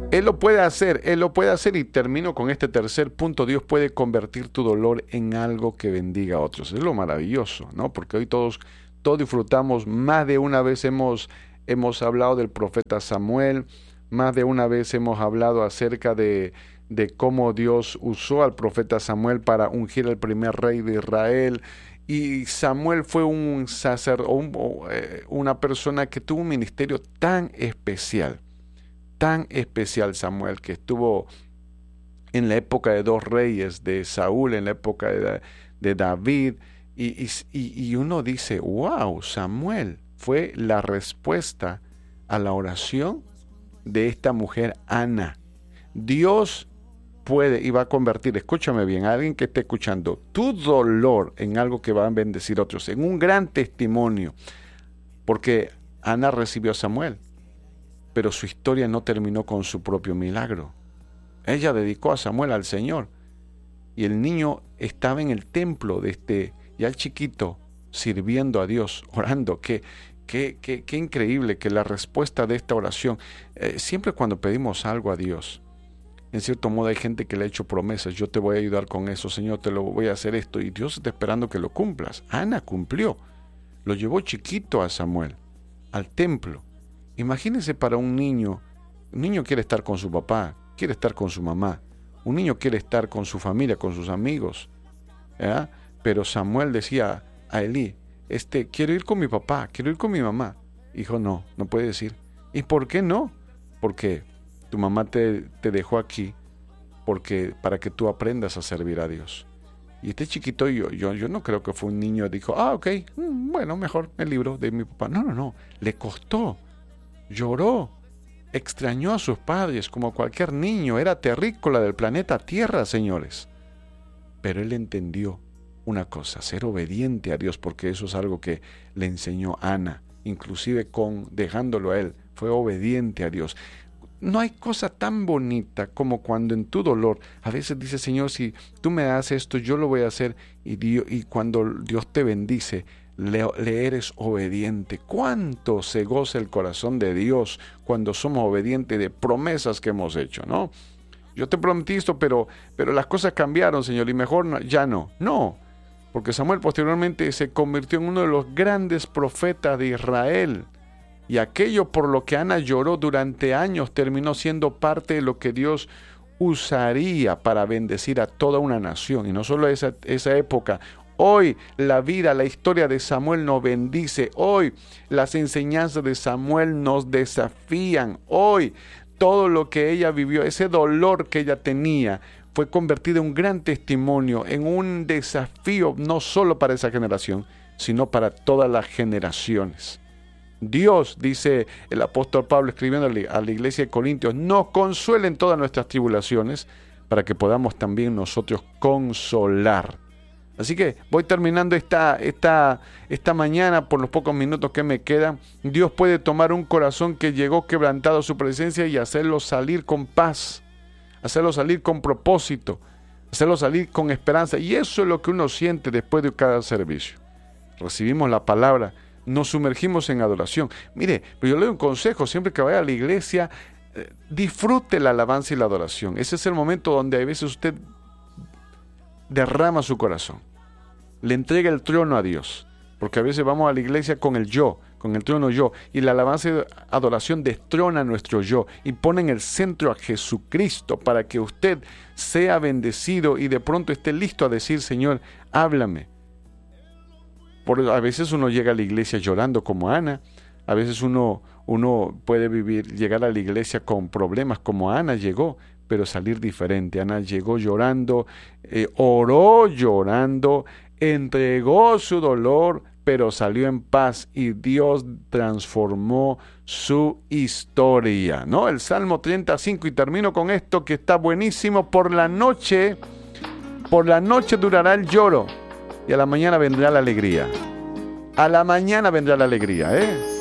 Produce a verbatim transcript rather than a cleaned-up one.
Él lo puede hacer, Él lo puede hacer y termino con este tercer punto. Dios puede convertir tu dolor en algo que bendiga a otros. Es lo maravilloso, ¿no? Porque hoy todos, todos disfrutamos, más de una vez hemos, hemos hablado del profeta Samuel, más de una vez hemos hablado acerca de, de cómo Dios usó al profeta Samuel para ungir al primer rey de Israel. Y Samuel fue un sacerdote, un, eh, una persona que tuvo un ministerio tan especial. Tan especial Samuel, que estuvo en la época de dos reyes, de Saúl, en la época de, de David, y, y, y uno dice, wow, Samuel fue la respuesta a la oración de esta mujer Ana. Dios puede y va a convertir, escúchame bien, a alguien que esté escuchando, tu dolor en algo que va a bendecir a otros, en un gran testimonio, porque Ana recibió a Samuel, pero su historia no terminó con su propio milagro. Ella dedicó a Samuel al Señor, y el niño estaba en el templo de este, ya el chiquito, sirviendo a Dios, orando. Qué, qué, qué, qué increíble que la respuesta de esta oración, eh, siempre cuando pedimos algo a Dios, en cierto modo hay gente que le ha hecho promesas, yo te voy a ayudar con eso, Señor, te lo voy a hacer esto, y Dios está esperando que lo cumplas. Ana cumplió, lo llevó chiquito a Samuel, al templo. Imagínense para un niño, un niño quiere estar con su papá, quiere estar con su mamá, un niño quiere estar con su familia, con sus amigos, ¿eh? Pero Samuel decía a Elí, este, quiero ir con mi papá, quiero ir con mi mamá. Hijo, no, no puede decir. ¿Y por qué no? Porque tu mamá te, te dejó aquí porque, para que tú aprendas a servir a Dios. Y este chiquito, yo, yo, yo no creo que fue un niño que dijo, ah, ok, bueno, mejor el libro de mi papá. No, no, no, le costó. Lloró, extrañó a sus padres como cualquier niño, era terrícola del planeta Tierra, señores. Pero él entendió una cosa, ser obediente a Dios, porque eso es algo que le enseñó Ana, inclusive con dejándolo a él, fue obediente a Dios. No hay cosa tan bonita como cuando en tu dolor, a veces dices, Señor, si tú me das esto, yo lo voy a hacer, y, Dios, y cuando Dios te bendice, Le, le eres obediente. ¿Cuánto se goza el corazón de Dios cuando somos obedientes de promesas que hemos hecho, ¿no? Yo te prometí esto, pero, pero las cosas cambiaron, Señor, y mejor no, ya no. No, porque Samuel posteriormente se convirtió en uno de los grandes profetas de Israel. Y aquello por lo que Ana lloró durante años terminó siendo parte de lo que Dios usaría para bendecir a toda una nación. Y no solo esa, esa época. Hoy la vida, la historia de Samuel nos bendice. Hoy las enseñanzas de Samuel nos desafían. Hoy todo lo que ella vivió, ese dolor que ella tenía, fue convertido en un gran testimonio, en un desafío no solo para esa generación, sino para todas las generaciones. Dios, dice el apóstol Pablo escribiendo a la iglesia de Corintios, nos consuela en todas nuestras tribulaciones para que podamos también nosotros consolar. Así que voy terminando esta, esta, esta mañana por los pocos minutos que me quedan. Dios puede tomar un corazón que llegó quebrantado a su presencia y hacerlo salir con paz, hacerlo salir con propósito, hacerlo salir con esperanza. Y eso es lo que uno siente después de cada servicio. Recibimos la palabra, nos sumergimos en adoración. Mire, pero yo le doy un consejo, siempre que vaya a la iglesia, eh, disfrute la alabanza y la adoración. Ese es el momento donde a veces usted derrama su corazón, le entrega el trono a Dios, porque a veces vamos a la iglesia con el yo, con el trono yo, y la alabanza y adoración destrona nuestro yo y pone en el centro a Jesucristo para que usted sea bendecido y de pronto esté listo a decir, Señor, háblame. Por, a veces uno llega a la iglesia llorando como Ana, a veces uno, uno puede vivir, llegar a la iglesia con problemas como Ana llegó, pero salir diferente. Ana llegó llorando, eh, oró llorando, entregó su dolor, pero salió en paz y Dios transformó su historia, ¿no? El Salmo treinta y cinco, y termino con esto que está buenísimo. Por la noche, por la noche durará el lloro y a la mañana vendrá la alegría. A la mañana vendrá la alegría, ¿eh?